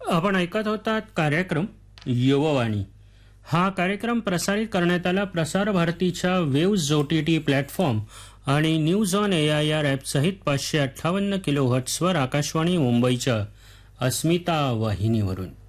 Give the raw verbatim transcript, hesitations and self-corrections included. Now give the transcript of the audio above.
आपण ऐकत होतात कार्यक्रम युववाणी. हा कार्यक्रम प्रसारित करण्यात आला प्रसार भारतीच्या waves O T T platform आणि news on A I R app सहित पाचशे अठ्ठावन्न किलो हर्ट्सवर आकाशवाणी मुंबईच्या अस्मिता वाहिनीवरून.